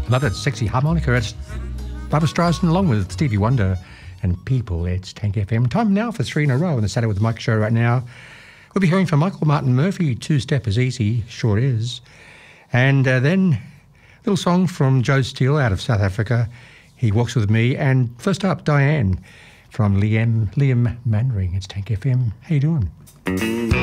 Love that sexy harmonica. It's Barbra Streisand along with Stevie Wonder and People. It's Tank FM. Time now for 3 in a row on the Saturday with Mike show right now. We'll be hearing from Michael Martin Murphey, Two Step is Easy, sure is. And then a little song from Joe Steele out of South Africa, He Walks With Me. And first up, Diane from Liam Mannering. It's Tank FM. How you doing?